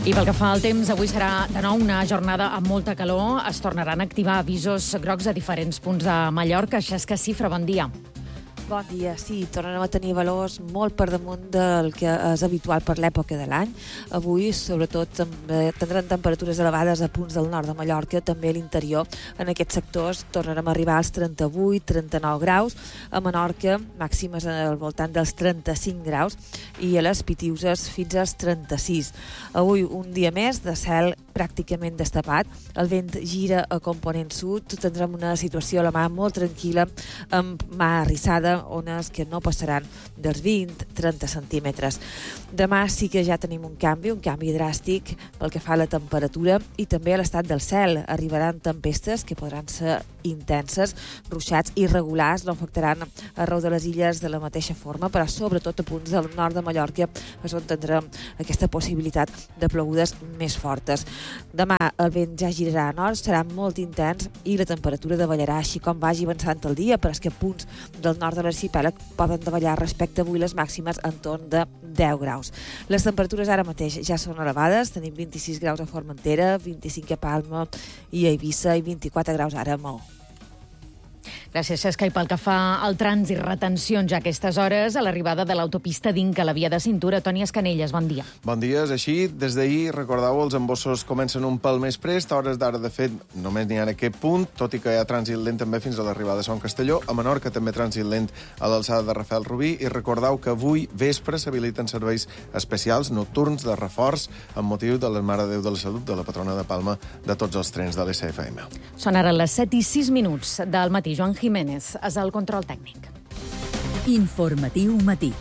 I pel que fa al temps, avui serà de nou una jornada amb molta calor. Es tornaran a activar avisos grocs a diferents punts de Mallorca. Xesca Cifra, bon dia. Bon dia, sí, tornarem a tenir valors molt per damunt del que és habitual per l'època de l'any. Avui, sobretot, tindran temperatures elevades a punts del nord de Mallorca, també a l'interior. En aquests sectors tornarem a arribar als 38-39 graus. A Menorca, màximes al voltant dels 35 graus i a les Pitiuses fins als 36. Avui, un dia més de cel pràcticament destapat. El vent gira a component sud. Tindrem una situació a la mà molt tranquil·la, amb mà arrissada, ones que no passaran dels 20-30 centímetres. Demà sí que ja tenim un canvi dràstic pel que fa a la temperatura i també a l'estat del cel. Arribaran tempestes que podran ser intenses, ruixats irregulars, no afectaran arreu de les illes de la mateixa forma, però sobretot a punts del nord de Mallorca és on tindrem aquesta possibilitat de plogudes més fortes. Demà el vent ja girarà a nord, serà molt intens i la temperatura davallarà així com vagi avançant el dia, però és que punts del nord de l'arxipèlag poden davallar respecte a avui les màximes en torn de 10 graus. Les temperatures ara mateix ja són elevades, tenim 26 graus a Formentera, 25 a Palma i a Eivissa i 24 graus ara a Maó. Gràcies, Xesca. I pel que fa al trànsit, retencions a aquestes hores a l'arribada de l'autopista d'Inca, la via de cintura. Toni Escanelles, bon dia. Bon dia, és així. Des d'ahir, recordeu, els embossos comencen un pèl més prest. A hores d'ara, de fet, només n'hi ha en aquest punt, tot i que hi ha trànsit lent també fins a l'arribada de Son Castelló. A Menorca també trànsit lent a l'alçada de Rafel Rubí. I recordeu que avui vespre s'habiliten serveis especials nocturns de reforç amb motiu de la Mare de Déu de la Salut de la patrona de Palma de tots els trens de l'SFM. Són ara les 7:06 del matí. Joan Jiménez és el control tècnic. Informatiu matí.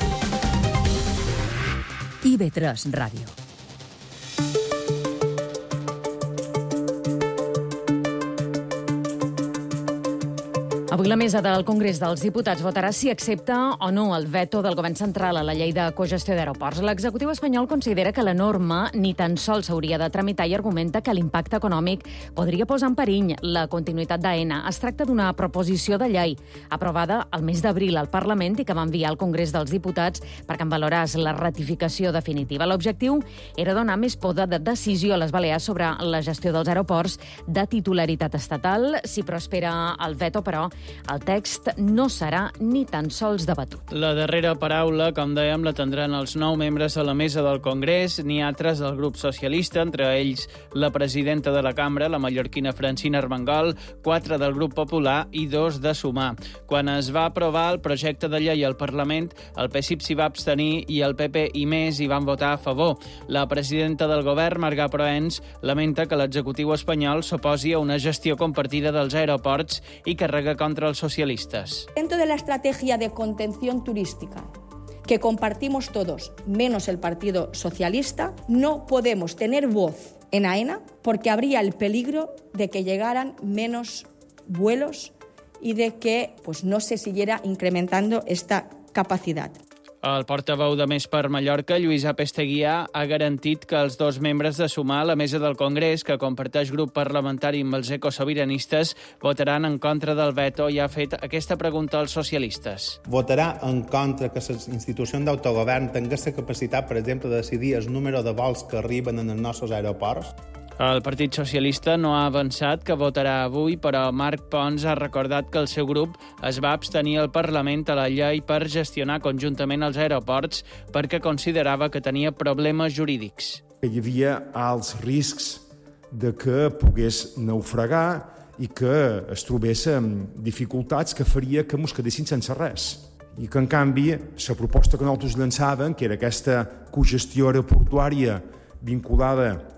IB3 Ràdio. Avui la mesa del Congrés dels Diputats votarà si accepta o no el veto del govern central a la llei de cogestió d'aeroports. L'executiu espanyol considera que la norma ni tan sols s'hauria de tramitar i argumenta que l'impacte econòmic podria posar en perill la continuïtat d'AENA. Es tracta d'una proposició de llei aprovada el mes d'abril al Parlament i que va enviar al Congrés dels Diputats perquè en valorés la ratificació definitiva. L'objectiu era donar més poder de decisió a les Balears sobre la gestió dels aeroports de titularitat estatal. Si prospera el veto, però, el text no serà ni tan sols debatut. La darrera paraula, com dèiem, la tindran els 9 membres de la mesa del Congrés, ni altres del grup socialista, entre ells la presidenta de la cambra, la mallorquina Francina Armengol, 4 del grup popular i 2 de Sumar. Quan es va aprovar el projecte de llei al Parlament, el PSIP s'hi va abstenir i el PP i Més hi van votar a favor. La presidenta del govern, Marga Proens, lamenta que l'executiu espanyol s'oposi a una gestió compartida dels aeroports i carrega contra els socialistes. Dentro de la estrategia de contención turística que compartimos todos, menos el Partido Socialista, no podemos tener voz en AENA porque habría el peligro de que llegaran menos vuelos y de que no se siguiera incrementando esta capacidad. El portaveu de Més per Mallorca, Lluís Apesteguià, ha garantit que els 2 membres de Sumar a la mesa del Congrés, que comparteix grup parlamentari amb els ecosobiranistes, votaran en contra del veto i ha fet aquesta pregunta als socialistes. Votarà en contra que les institucions d'autogovern tinguin la capacitat, per exemple, de decidir el número de vols que arriben en els nostres aeroports? El Partit Socialista no ha avançat que votarà avui, però Marc Pons ha recordat que el seu grup es va abstenir al Parlament a la llei per gestionar conjuntament els aeroports perquè considerava que tenia problemes jurídics. Hi havia alts riscs de que pogués naufragar i que es trobés amb dificultats que faria que mos quedessin sense res. I que, en canvi, la proposta que nosaltres llançàvem, que era aquesta cogestió aeroportuària vinculada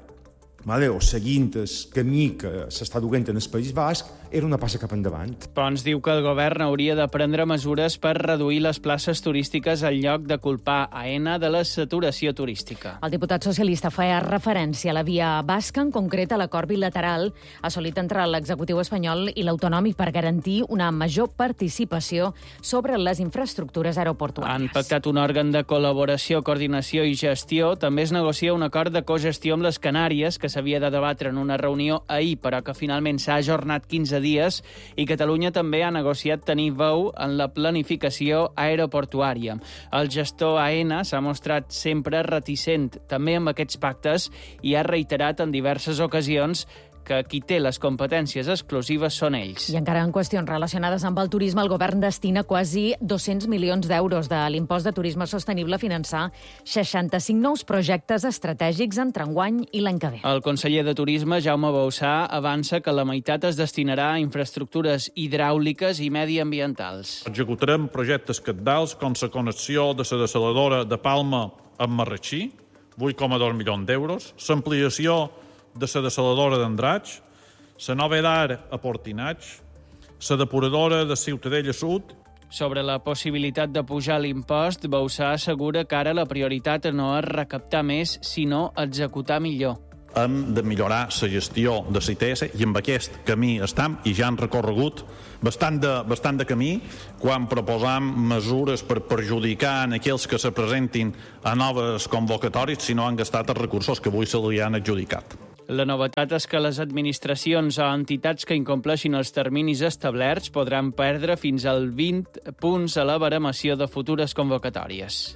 o seguint el camí que s'està duent en el País Basc, era una passa cap endavant. Pons diu que el govern hauria de prendre mesures per reduir les places turístiques en lloc de culpar AENA de la saturació turística. El diputat socialista feia referència a la via basca, en concret a l'acord bilateral assolit entre l'executiu espanyol i l'autonòmic per garantir una major participació sobre les infraestructures aeroportuàries. Han pactat un òrgan de col·laboració, coordinació i gestió. També es negocia un acord de cogestió amb les Canàries que s'havia de debatre en una reunió ahir, però que finalment s'ha ajornat 15 15 dies i Catalunya també ha negociat tenir veu en la planificació aeroportuària. El gestor AENA s'ha mostrat sempre reticent també amb aquests pactes i ha reiterat en diverses ocasions que qui té les competències exclusives són ells. I encara en qüestions relacionades amb el turisme, el govern destina quasi 200 milions d'euros de l'impost de turisme sostenible a finançar 65 nous projectes estratègics entre enguany i l'any que ve. El conseller de Turisme, Jaume Bausà, avança que la meitat es destinarà a infraestructures hidràuliques i mediambientals. Executarem projectes cabdals com la connexió de la dessaladora de Palma amb Marratxí, 8,2 milions d'euros, l'ampliació de la dessaladora d'Andratx, la nova EDAR a Portinatx, la depuradora de Ciutadella Sud. Sobre la possibilitat de pujar l'impost, Bausà assegura que ara la prioritat no és recaptar més, sinó executar millor. Hem de millorar la gestió de l'ITS i amb aquest camí estem i ja han recorregut bastant de camí quan proposam mesures per perjudicar en aquells que se presentin a noves convocatòries si no han gastat els recursos que avui se li han adjudicat. La novetat és que les administracions o entitats que incompleixin els terminis establerts podran perdre fins al 20 punts a la baremació de futures convocatòries.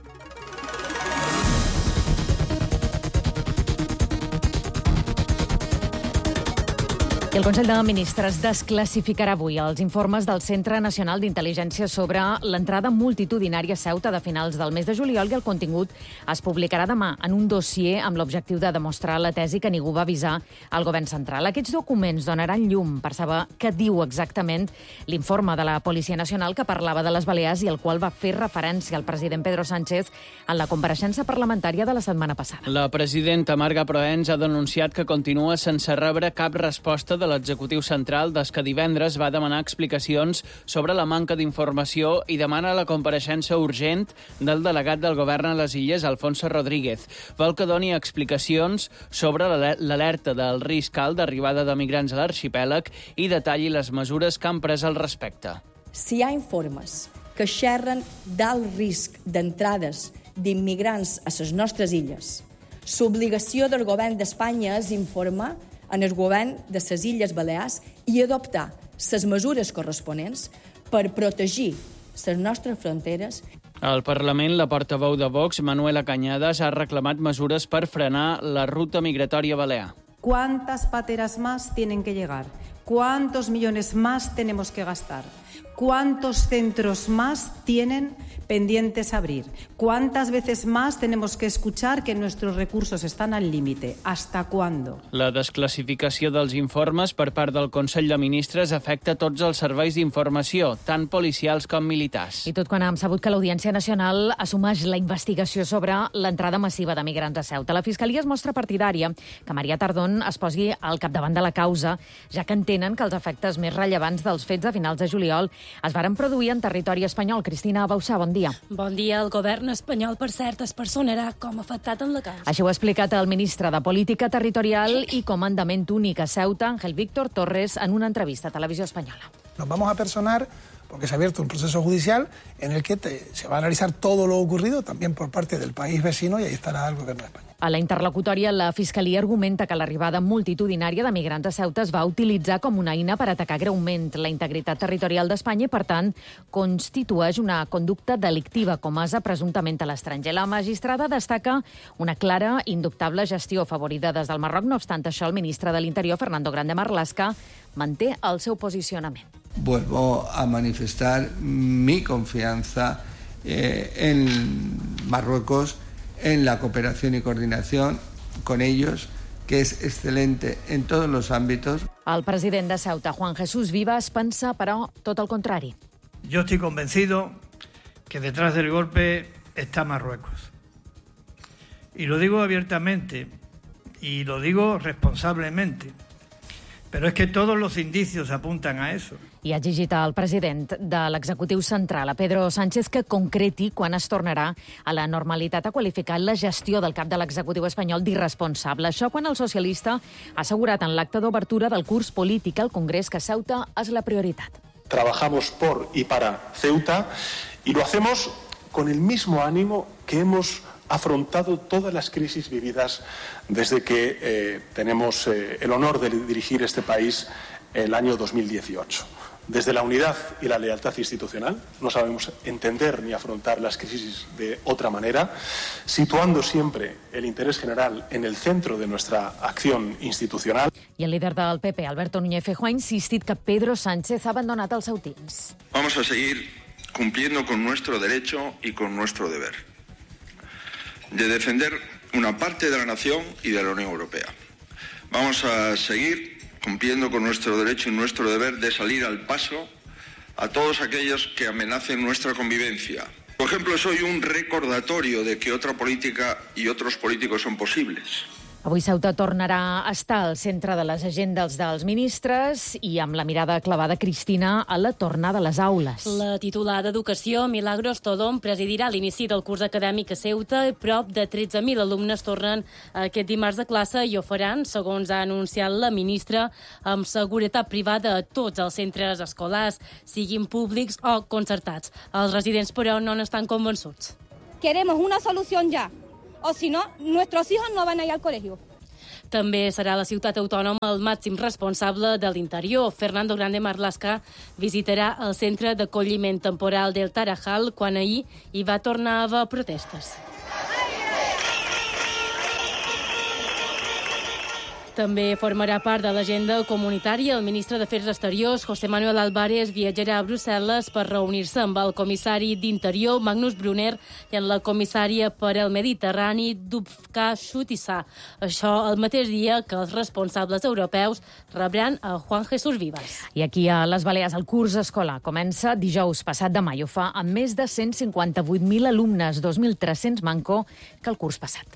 I el Consell de Ministres desclassificarà avui els informes del Centre Nacional d'Intel·ligència sobre l'entrada multitudinària a Ceuta de finals del mes de juliol i el contingut es publicarà demà en un dossier amb l'objectiu de demostrar la tesi que ningú va avisar al govern central. Aquests documents donaran llum per saber què diu exactament l'informe de la Policia Nacional que parlava de les Balears i al qual va fer referència el president Pedro Sánchez en la compareixença parlamentària de la setmana passada. La presidenta Marga Proens ha denunciat que continua sense rebre cap resposta de l'executiu central des que divendres va demanar explicacions sobre la manca d'informació i demana la compareixença urgent del delegat del govern a les Illes, Alfonso Rodríguez. Vol que doni explicacions sobre l'alerta del risc alt d'arribada de migrants a l'arxipèlag i detalli les mesures que han pres al respecte. Si hi ha informes que xerren d'alt risc d'entrades d'immigrants a les nostres illes, l'obligació del govern d'Espanya és informar en el govern de les Illes Balears i adoptar les mesures corresponents per protegir les nostres fronteres. Al Parlament, la portaveu de Vox, Manuela Cañadas, ha reclamat mesures per frenar la ruta migratòria balear. ¿Cuántas pateras más tienen que llegar? ¿Cuántos millones más tenemos que gastar? ¿Cuántos centros más tienen pendientes a abrir? ¿Cuántas veces más tenemos que escuchar que nuestros recursos están al límite? ¿Hasta cuándo? La desclassificació dels informes per part del Consell de Ministres afecta tots els serveis d'informació, tant policials com militars. I tot quan hem sabut que l'Audiència Nacional assumeix la investigació sobre l'entrada massiva de migrants a Ceuta. La Fiscalia es mostra partidària que Maria Tardón es posi al capdavant de la causa, ja que entenen que els efectes més rellevants dels fets a finals de juliol es varen produir en territori espanyol. Cristina Bausà, bon dia. Bon dia. El govern espanyol, per cert, es personarà com afectat en la causa. Així ho ha explicat el ministre de Política Territorial i Comandament Únic a Ceuta, Ángel Víctor Torres, en una entrevista a Televisió Espanyola. Nos vamos a personar porque se ha abierto un proceso judicial en el que se va a analizar todo lo ocurrido, también por parte del país vecino, y ahí estará el gobierno de España. A la interlocutòria, la Fiscalia argumenta que l'arribada multitudinària de migrants a Ceuta es va utilitzar com una eina per atacar greument la integritat territorial d'Espanya i, per tant, constitueix una conducta delictiva, com és presumptament a l'estranger. La magistrada destaca una clara i indubtable gestió afavorida des del Marroc. No obstant això, el ministre de l'Interior, Fernando Grande Marlaska, manté el seu posicionament. Vuelvo a manifestar mi confianza en Marruecos, en la cooperación y coordinación con ellos, que es excelente en todos los ámbitos. El president de Ceuta, Juan Jesús Vivas, pensa, però, tot el contrari. Yo estoy convencido que detrás del golpe está Marruecos. Y lo digo abiertamente y lo digo responsablemente. Pero es que todos los indicios apuntan a eso. I ha exigit al president de l'executiu central, a Pedro Sánchez, que concreti quan es tornarà a la normalitat. Ha qualificat la gestió del cap de l'executiu espanyol d'irresponsable. Això quan el socialista ha assegurat en l'acte d'obertura del curs polític al Congrés que Ceuta és la prioritat. Trabajamos por y para Ceuta y lo hacemos con el mismo ánimo que hemos afrontado todas las crisis vividas desde que tenemos el honor de dirigir este país el año 2018. Desde la unidad y la lealtad institucional no sabemos entender ni afrontar las crisis de otra manera, situando siempre el interés general en el centro de nuestra acción institucional. I el líder del PP, Alberto Núñez Feijóo, ha insistit que Pedro Sánchez ha abandonat els sautins. Vamos a seguir cumpliendo con nuestro derecho y con nuestro deber de defender una parte de la nación y de la Unión Europea. Vamos a seguir cumpliendo con nuestro derecho y nuestro deber de salir al paso a todos aquellos que amenacen nuestra convivencia. Por ejemplo, soy un recordatorio de que otra política y otros políticos son posibles. Avui Ceuta tornarà a estar al centre de les agendes dels ministres i amb la mirada clavada, Cristina, a la tornada a les aules. La titular d'Educació, Milagros Todón, presidirà l'inici del curs acadèmic a Ceuta. Prop de 13.000 alumnes tornen aquest dimarts de classe i ho faran, segons ha anunciat la ministra, amb seguretat privada a tots els centres escolars, siguin públics o concertats. Els residents, però, no n'estan convençuts. Queremos una solución ya. O si no, nuestros hijos no van a ir al colegio. També serà la ciutat autònoma el màxim responsable de l'interior. Fernando Grande Marlaska visitarà el centre d'acolliment temporal del Tarajal quan ahir hi va tornar a haver protestes. També formarà part de l'agenda comunitària. El ministre d'Afers Exteriors, José Manuel Álvarez, viatjarà a Brussel·les per reunir-se amb el comissari d'Interior, Magnus Brunner, i amb la comissària per al Mediterrani, Dubravka Šuica. Això el mateix dia que els responsables europeus rebran a Juan Jesús Vivas. I aquí a les Balears el curs escolar comença dijous passat de maig. Ho fa amb més de 158.000 alumnes, 2.300 manco que el curs passat.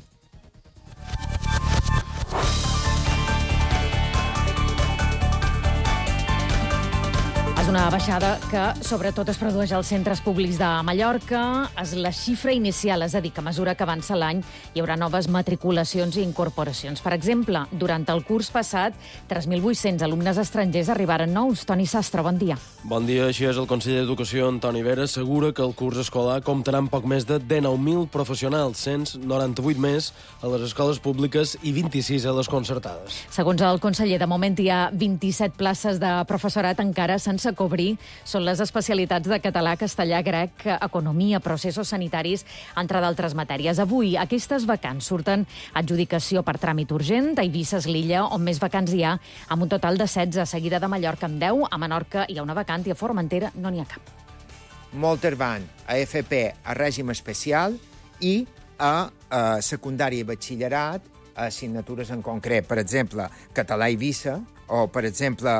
És una baixada que sobretot es produeix als centres públics de Mallorca. És la xifra inicial, és a dir, que a mesura que avança l'any hi haurà noves matriculacions i incorporacions. Per exemple, durant el curs passat, 3.800 alumnes estrangers arribaren nous. Toni Sastre, bon dia. Bon dia, així és. El conseller d'Educació, Antoni Vera, assegura que el curs escolar comptarà amb poc més de 19.000 professionals, 198 més a les escoles públiques i 26 a les concertades. Segons el conseller, de moment hi ha 27 places de professorat encara sense cobrir. Són les especialitats de català, castellà, grec, economia, processos sanitaris, entre d'altres matèries. Avui aquestes vacants surten a adjudicació per tràmit urgent. A Eivissa és l'illa on més vacants hi ha, amb un total de 16, seguida de Mallorca amb 10. A Menorca hi ha una vacant i a Formentera no n'hi ha cap. Moltes van a FP a règim especial i a secundària i batxillerat a assignatures en concret. Per exemple, català i Eivissa, o, per exemple,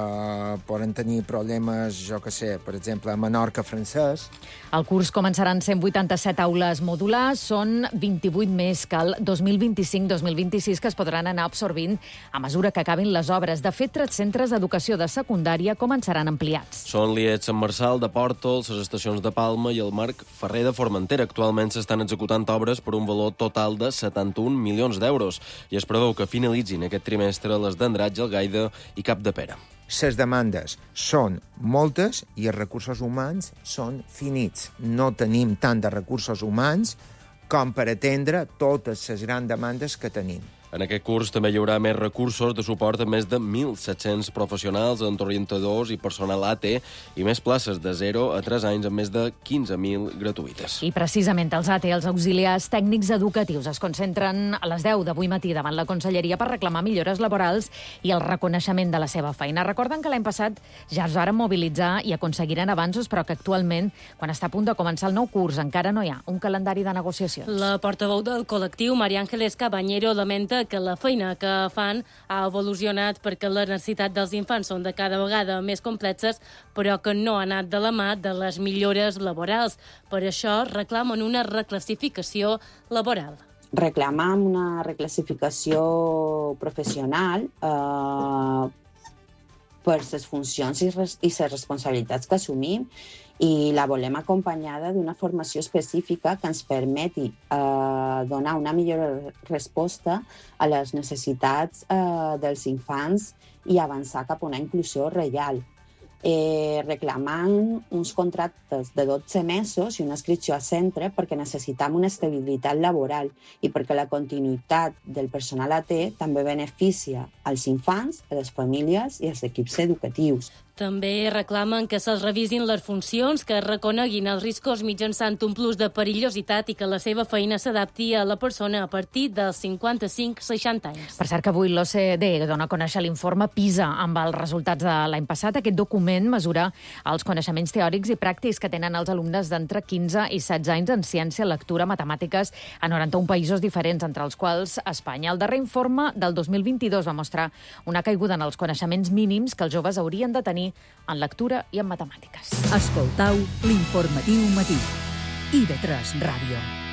poden tenir problemes, jo que sé, per exemple, a Menorca, francès. El curs començarà en 187 aules modulars, són 28 més que el 2025-2026, que es podran anar absorbint a mesura que acabin les obres. De fet, 3 centres d'educació de secundària començaran ampliats. Són l'IET Sant Marçal de Pòrtol, les estacions de Palma i el Marc Ferrer de Formentera. Actualment s'estan executant obres per un valor total de 71 milions d'euros i es preveu que finalitzin aquest trimestre les d'Andratx, Algaida i Capdepera. Les demandes són moltes i els recursos humans són finits. No tenim tant de recursos humans com per atendre totes les grans demandes que tenim. En aquest curs també hi haurà més recursos de suport a més de 1.700 professionals, orientadors i personal AT i més places de 0 a 3 anys amb més de 15.000 gratuïtes. I precisament els AT, els auxiliars tècnics educatius, es concentren a les 10 d'avui matí davant la Conselleria per reclamar millores laborals i el reconeixement de la seva feina. Recorden que l'any passat ja es varen mobilitzar i aconseguiren avanços, però que actualment, quan està a punt de començar el nou curs, encara no hi ha un calendari de negociacions. La portaveu del col·lectiu, María Ángeles Cabañero, lamenta que la feina que fan ha evolucionat perquè les necessitats dels infants són de cada vegada més complexes, però que no ha anat de la mà de les millores laborals. Per això reclamen una reclassificació laboral. Reclamam una reclassificació professional per les funcions i les responsabilitats que assumim i la volem acompanyada d'una formació específica que ens permeti donar una millor resposta a les necessitats dels infants i avançar cap a una inclusió real. reclamant uns contractes de 12 mesos i una inscripció a centre perquè necessitam una estabilitat laboral i perquè la continuïtat del personal AT també beneficia als infants, a les famílies i als equips educatius. També reclamen que se'ls revisin les funcions, que reconeguin els riscos mitjançant un plus de perillositat i que la seva feina s'adapti a la persona a partir dels 55-60 anys. Per cert que avui l'OCDE dona a conèixer l'informe PISA amb els resultats de l'any passat. Aquest document mesura els coneixements teòrics i pràctics que tenen els alumnes d'entre 15 i 16 anys en ciència, lectura, matemàtiques a 91 països diferents, entre els quals Espanya. El darrer informe del 2022 va mostrar una caiguda en els coneixements mínims que els joves haurien de tenir en lectura i en matemàtiques. Escoltau l'Informatiu Matí. IB3 Ràdio.